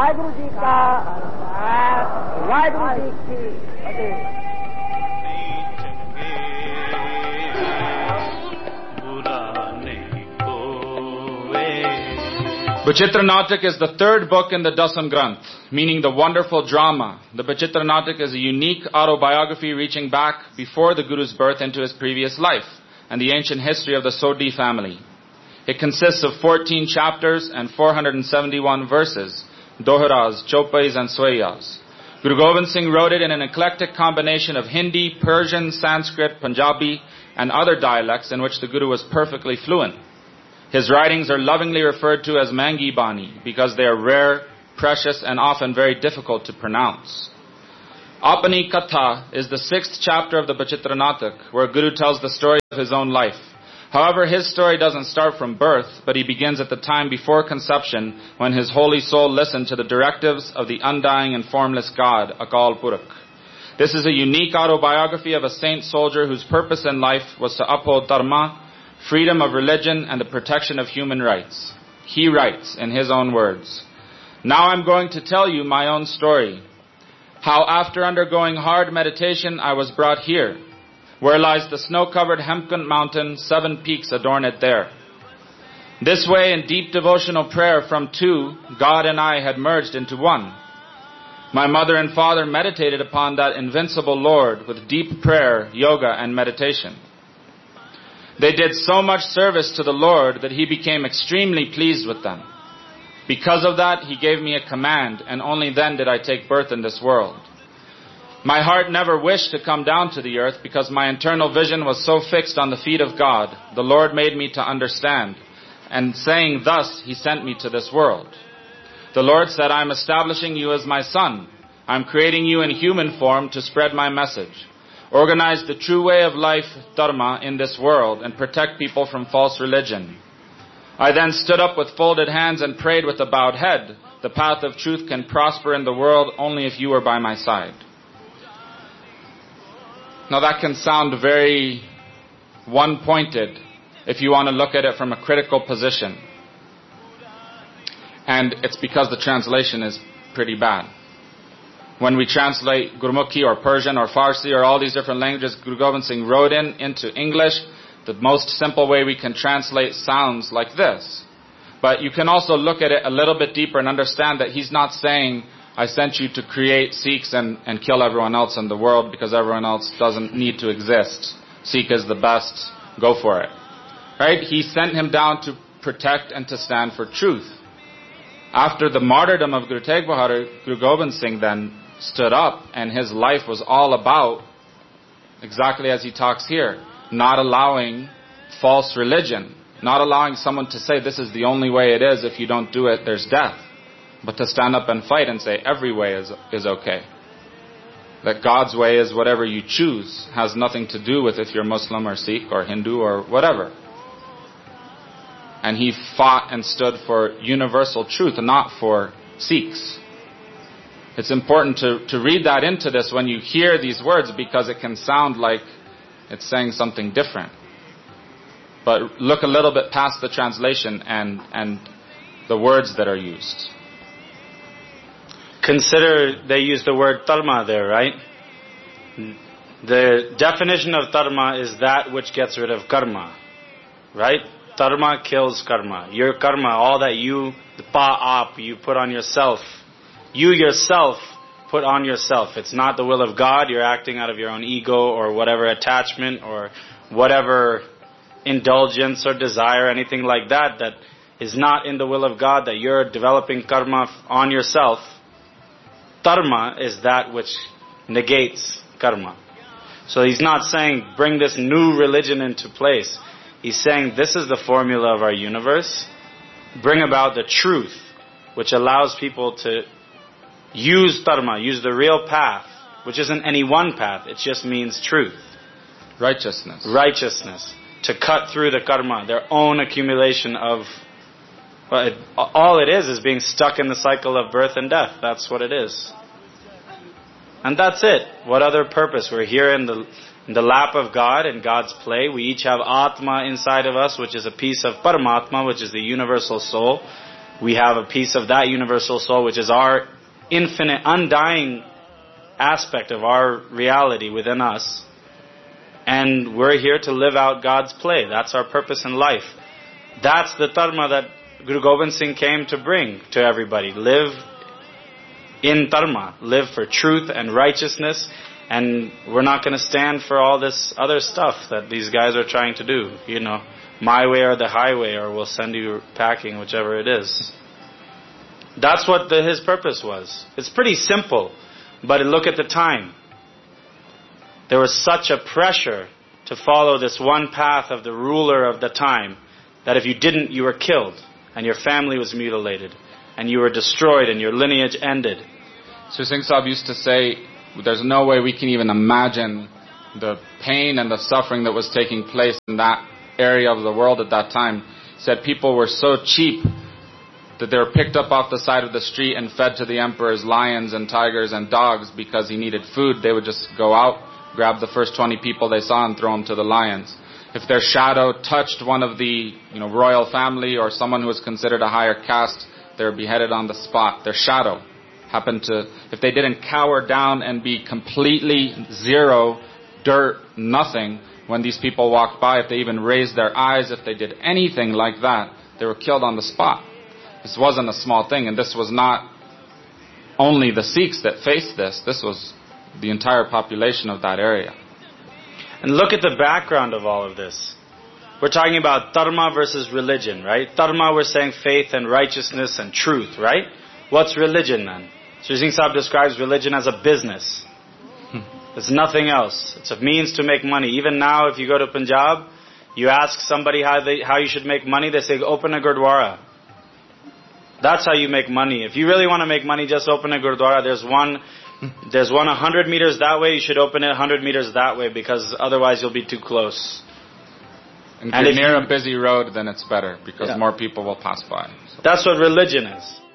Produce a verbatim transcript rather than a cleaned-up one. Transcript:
ਵਾਹਿਗੁਰੂ ਜੀ ਕਾ ਵਾਹਿਗੁਰੂ ਜੀ ਕੀ ਫਤਿਹ। Bachitranatak is the third book in the Dasan Granth, meaning the wonderful drama. The Bachitranatak is a unique autobiography reaching back before the Guru's birth into his previous life and the ancient history of the Sodhi family. It consists of fourteen chapters and four hundred seventy-one verses, doharas, chopais and swayas. Guru Gobind Singh wrote it in an eclectic combination of Hindi, Persian, Sanskrit, Punjabi and other dialects in which the Guru was perfectly fluent. His writings are lovingly referred to as Mangi Bani because they are rare, precious, and often very difficult to pronounce. Apani Katha is the sixth chapter of the Bachitranatak, where Guru tells the story of his own life. However, his story doesn't start from birth, but he begins at the time before conception when his holy soul listened to the directives of the undying and formless God, Akal Purakh. This is a unique autobiography of a saint soldier whose purpose in life was to uphold dharma, freedom of religion, and the protection of human rights. He writes in his own words, "Now I'm going to tell you my own story. How after undergoing hard meditation I was brought here, where lies the snow-covered Hemkunt mountain, seven peaks adorn it there. This way in deep devotional prayer from two, God and I had merged into one. My mother and father meditated upon that invincible Lord with deep prayer, yoga, and meditation. They did so much service to the Lord that He became extremely pleased with them. Because of that, He gave me a command, and only then did I take birth in this world. My heart never wished to come down to the earth because my internal vision was so fixed on the feet of God. The Lord made me to understand, and saying thus, He sent me to this world. The Lord said, I am establishing you as my son. I am creating you in human form to spread my message. Organize the true way of life, dharma, in this world and protect people from false religion. I then stood up with folded hands and prayed with a bowed head. The path of truth can prosper in the world only if you are by my side." Now that can sound very one-pointed if you want to look at it from a critical position. And it's because the translation is pretty bad. When we translate Gurmukhi or Persian or Farsi or all these different languages Guru Gobind Singh wrote in into English, the most simple way we can translate sounds like this. But you can also look at it a little bit deeper and understand that he's not saying, I sent you to create Sikhs and, and kill everyone else in the world because everyone else doesn't need to exist. Sikh is the best, go for it. Right? He sent him down to protect and to stand for truth. After the martyrdom of Guru Tegh Bahadur, Guru Gobind Singh then stood up, and his life was all about, exactly as he talks here, not allowing false religion, not allowing someone to say this is the only way it is, if you don't do it there's death, but to stand up and fight and say every way is, is okay. That God's way is whatever you choose, has nothing to do with if you're Muslim or Sikh or Hindu or whatever. And he fought and stood for universal truth, not for Sikhs. It's important to, to read that into this when you hear these words, because it can sound like it's saying something different. But look a little bit past the translation and, and the words that are used. Consider they use the word dharma there, right? The definition of dharma is that which gets rid of karma, right? Dharma kills karma. Your karma, all that you, the pa-ap, you put on yourself, you yourself put on yourself. It's not the will of God. You're acting out of your own ego or whatever attachment or whatever indulgence or desire, anything like that, that is not in the will of God, that you're developing karma on yourself. Dharma is that which negates karma. So he's not saying bring this new religion into place. He's saying this is the formula of our universe. Bring about the truth, which allows people to use dharma, use the real path, which isn't any one path. It just means truth. Righteousness. Righteousness. To cut through the karma, their own accumulation of... Well, it, all it is is being stuck in the cycle of birth and death. That's what it is. And that's it. What other purpose? We're here in the in the lap of God, in God's play. We each have Atma inside of us, which is a piece of Paramatma, which is the universal soul. we have a piece of that universal soul, which is our infinite, undying aspect of our reality within us. And we're here to live out God's play. That's our purpose in life. That's the dharma that Guru Gobind Singh came to bring to everybody. Live in dharma. Live for truth and righteousness. And we're not going to stand for all this other stuff that these guys are trying to do. You know, my way or the highway, or we'll send you packing, whichever it is. That's what the, his purpose was. It's pretty simple. But look at the time. There was such a pressure to follow this one path of the ruler of the time that if you didn't, you were killed, and your family was mutilated, and you were destroyed, and your lineage ended. So Singh Sahib used to say, there's no way we can even imagine the pain and the suffering that was taking place in that area of the world at that time. He said people were so cheap that they were picked up off the side of the street and fed to the emperor's lions and tigers and dogs because he needed food. They would just go out, grab the first twenty people they saw and throw them to the lions. If their shadow touched one of the, you know, royal family or someone who was considered a higher caste, they were beheaded on the spot. Their shadow happened to, if they didn't cower down and be completely zero, dirt, nothing, when these people walked by, if they even raised their eyes, if they did anything like that, they were killed on the spot. This wasn't a small thing, and this was not only the Sikhs that faced this. This was the entire population of that area. And look at the background of all of this. We're talking about dharma versus religion, right? Dharma, we're saying faith and righteousness and truth, right? What's religion then? Sri Singh Sahib describes religion as a business. It's nothing else. It's a means to make money. Even now, if you go to Punjab, you ask somebody how they how you should make money, they say, open a Gurdwara. That's how you make money. If you really want to make money, just open a Gurdwara. There's one There's one one hundred meters that way, you should open it one hundred meters that way, because otherwise you'll be too close. And if you're near a busy road, then it's better, because yeah. more people will pass by. So. That's what religion is.